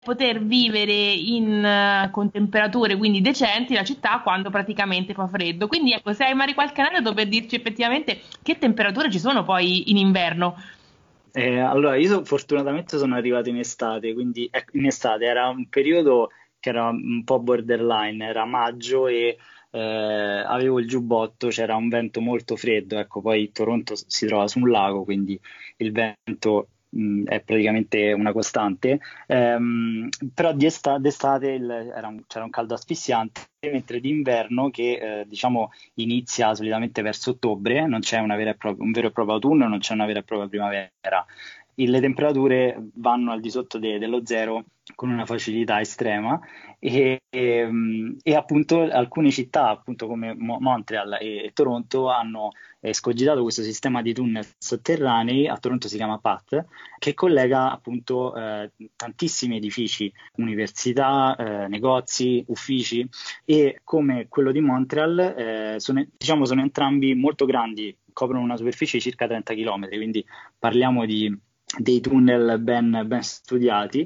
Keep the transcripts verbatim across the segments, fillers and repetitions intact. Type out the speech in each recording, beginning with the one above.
poter vivere in, eh, con temperature quindi decenti la città quando praticamente fa freddo. Quindi ecco, se hai magari qualche aneddoto per dirci effettivamente che temperature ci sono poi in inverno. Eh, allora, io so- fortunatamente sono arrivato in estate, quindi ecco, in estate era un periodo che era un po' borderline, era maggio e eh, avevo il giubbotto, c'era un vento molto freddo, ecco, poi Toronto si trova su un lago, quindi il vento mh, è praticamente una costante. Ehm, però di esta- d'estate il- era un- c'era un caldo asfissiante, mentre d'inverno, che eh, diciamo inizia solitamente verso ottobre, non c'è una vera e propria- un vero e proprio autunno, non c'è una vera e propria primavera. E le temperature vanno al di sotto de- dello zero con una facilità estrema e, e, mh, e appunto alcune città, appunto come Mo- Montreal e, e Toronto, hanno eh, escogitato questo sistema di tunnel sotterranei. A Toronto si chiama P A T, che collega appunto eh, tantissimi edifici, università, eh, negozi, uffici, e come quello di Montreal eh, sono, diciamo, sono entrambi molto grandi, coprono una superficie di circa trenta chilometri, quindi parliamo di dei tunnel ben, ben studiati.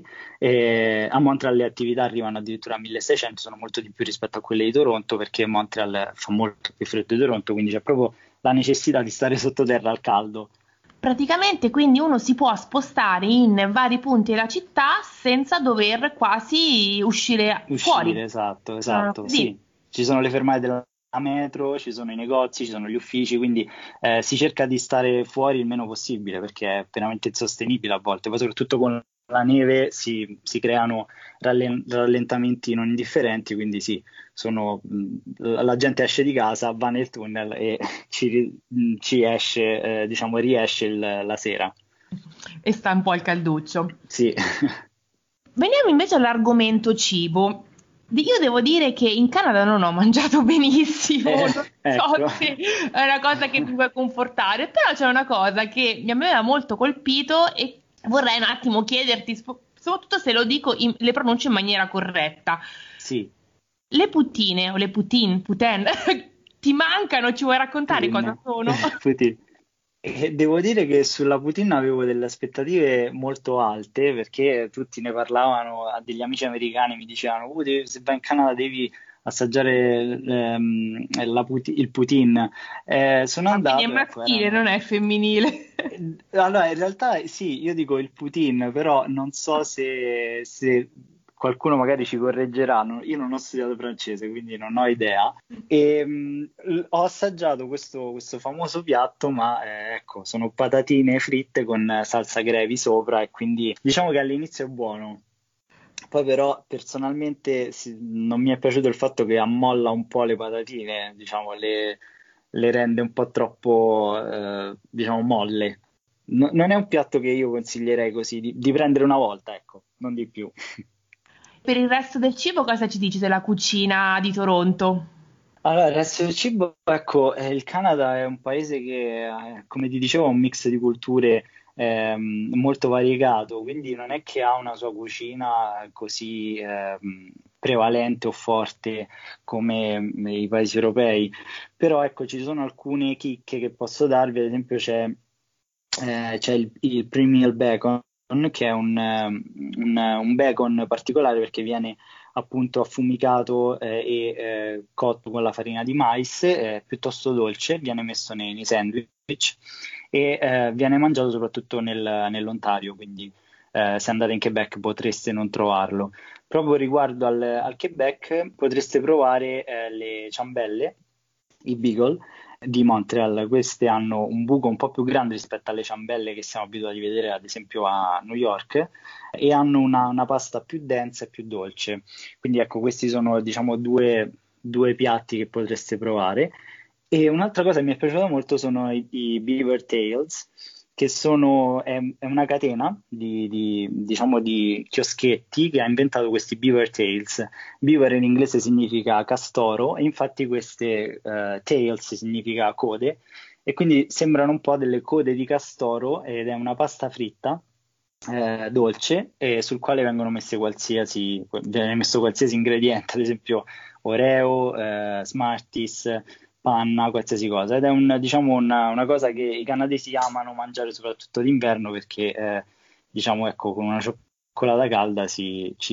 E a Montreal le attività arrivano addirittura a milleseicento, sono molto di più rispetto a quelle di Toronto, perché Montreal fa molto più freddo di Toronto, quindi c'è proprio la necessità di stare sottoterra al caldo. Praticamente quindi uno si può spostare in vari punti della città senza dover quasi uscire fuori. Uscire, esatto, Ah, esatto, così. sì. Ci sono le fermate della metro, ci sono i negozi, ci sono gli uffici, quindi eh, si cerca di stare fuori il meno possibile perché è veramente insostenibile a volte. Poi soprattutto con la neve si, si creano rallen- rallentamenti non indifferenti, quindi sì, sono, mh, la gente esce di casa, va nel tunnel e ci, ri- mh, ci esce, eh, diciamo, riesce il- la sera. E sta un po' al calduccio. Sì. Veniamo invece all'argomento cibo. Di- Io devo dire che in Canada non ho mangiato benissimo, Eh, non so ecco. se è una cosa che mi può confortare, però c'è una cosa che mi aveva molto colpito e vorrei un attimo chiederti, sp- soprattutto se lo dico in- le pronuncio in maniera corretta. Sì, Le puttine o le poutine, poutine, ti mancano? Ci vuoi raccontare cosa Putin. sono? Putin. E devo dire che sulla Putin avevo delle aspettative molto alte perché tutti ne parlavano, a degli amici americani mi dicevano: "Uh, devi- se vai in Canada devi assaggiare ehm, la Puti- il Putin." Eh, sono Ah, quindi è andato, ecco, maschile, non erano. è femminile. Eh, Allora, in realtà sì, io dico il Putin, però non so se, se qualcuno magari ci correggerà. non- Io non ho studiato francese, quindi non ho idea. E, mh, l- ho assaggiato questo, questo famoso piatto, ma eh, ecco, sono patatine fritte con eh, salsa gravy sopra, e quindi diciamo che all'inizio è buono. Poi però personalmente sì, non mi è piaciuto il fatto che ammolla un po' le patatine, diciamo, le, le rende un po' troppo, eh, diciamo, molle. No- non è un piatto che io consiglierei così, di, di prendere una volta, ecco, non di più. Per il resto del cibo, cosa ci dici della cucina di Toronto? Allora, il resto del cibo, ecco, eh, il Canada è un paese che, eh, come ti dicevo, ha un mix di culture ehm, molto variegato, quindi non è che ha una sua cucina così ehm, prevalente o forte come mm, i paesi europei. Però ecco, ci sono alcune chicche che posso darvi. Ad esempio c'è eh, c'è il, il premium bacon, che è un, ehm, un- un bacon particolare perché viene appunto affumicato eh, e eh, cotto con la farina di mais, è piuttosto dolce, viene messo nei, nei sandwich e eh, viene mangiato soprattutto nel- nell'Ontario, quindi eh, se andate in Quebec potreste non trovarlo. Proprio riguardo al, al Quebec, potreste provare eh, le ciambelle, i beagle di Montreal. Queste hanno un buco un po' più grande rispetto alle ciambelle che siamo abituati a vedere, ad esempio, a New York, e hanno una, una pasta più densa e più dolce. Quindi ecco, questi sono, diciamo, due, due piatti che potreste provare. E un'altra cosa che mi è piaciuta molto sono i, i Beaver Tails, che sono, è, è una catena di, di, diciamo, di chioschetti che ha inventato questi Beaver Tails. Beaver in inglese significa castoro, e infatti queste eh, tails significa code, e quindi sembrano un po' delle code di castoro, ed è una pasta fritta eh, dolce, e sul quale vengono messe qualsiasi, viene messo qualsiasi ingrediente, ad esempio Oreo, eh, Smarties, panna, qualsiasi cosa. Ed è un, diciamo, una, una cosa che i canadesi amano mangiare soprattutto d'inverno perché, eh, diciamo, ecco, con una cioccolata calda si, ci